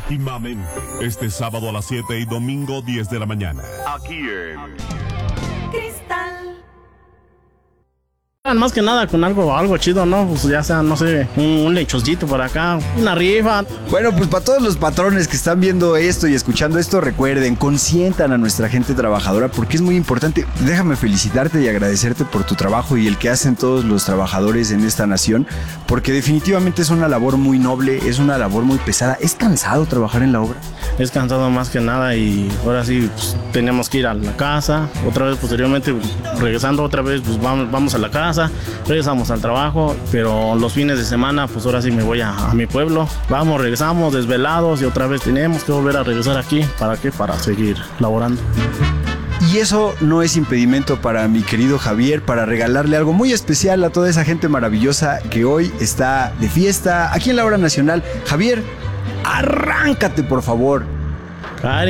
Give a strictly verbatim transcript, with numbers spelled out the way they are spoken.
íntimamente. Este sábado a las siete y domingo diez de la mañana. Aquí en Cristal. Más que nada con algo, algo chido, ¿no? Pues ya sea, no sé, un, un lechoncito por acá, una rifa. Bueno, pues para todos los patrones que están viendo esto y escuchando esto, recuerden, consientan a nuestra gente trabajadora porque es muy importante. Déjame felicitarte y agradecerte por tu trabajo y el que hacen todos los trabajadores en esta nación, porque definitivamente es una labor muy noble, es una labor muy pesada. ¿Es cansado trabajar en la obra? Es cansado más que nada y ahora sí, pues, tenemos que ir a la casa. Otra vez, posteriormente, regresando otra vez, pues vamos, vamos a la casa, regresamos al trabajo, pero los fines de semana, pues ahora sí me voy a, a mi pueblo. Vamos, regresamos desvelados y otra vez tenemos que volver a regresar aquí. ¿Para qué? Para seguir laborando. Y eso no es impedimento para mi querido Javier para regalarle algo muy especial a toda esa gente maravillosa que hoy está de fiesta aquí en la Hora Nacional. Javier, arráncate por favor. Cari.